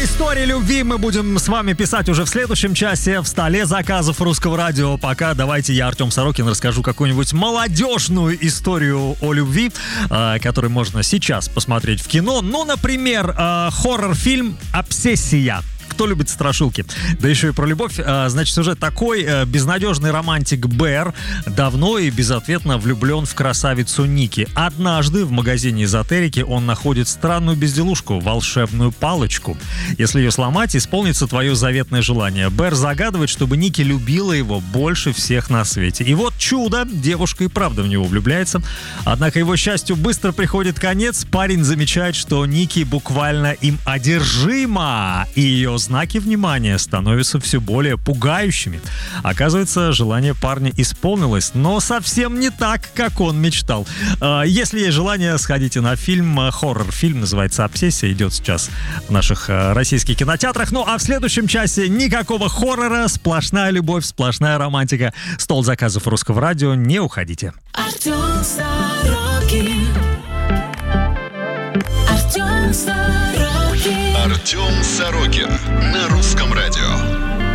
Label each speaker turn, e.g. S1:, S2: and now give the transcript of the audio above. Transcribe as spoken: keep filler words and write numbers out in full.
S1: Истории любви мы будем с вами писать уже в следующем часе в столе заказов Русского радио. Пока давайте я, Артем Сорокин, расскажу какую-нибудь молодежную историю о любви, э, которую можно сейчас посмотреть в кино. Ну, например, э, хоррор-фильм «Обсессия». Кто любит страшилки? Да еще и про любовь. Значит, сюжет такой. Безнадежный романтик Бэр давно и безответно влюблен в красавицу Ники. Однажды в магазине эзотерики он находит странную безделушку — волшебную палочку. Если ее сломать, исполнится твое заветное желание. Бэр загадывает, чтобы Ники любила его больше всех на свете. И вот чудо! Девушка и правда в него влюбляется. Однако его счастью быстро приходит конец. Парень замечает, что Ники буквально им одержима, и ее знаки внимания становятся все более пугающими. Оказывается, желание парня исполнилось, но совсем не так, как он мечтал. Если есть желание, сходите на фильм, хоррор-фильм, называется «Обсессия», идет сейчас в наших российских кинотеатрах. Ну а в следующем часе никакого хоррора, сплошная любовь, сплошная романтика. Стол заказов Русского радио, не уходите.
S2: Артем Сорокин. Артем Сорокин.
S3: Артем Сорокин на Русском радио.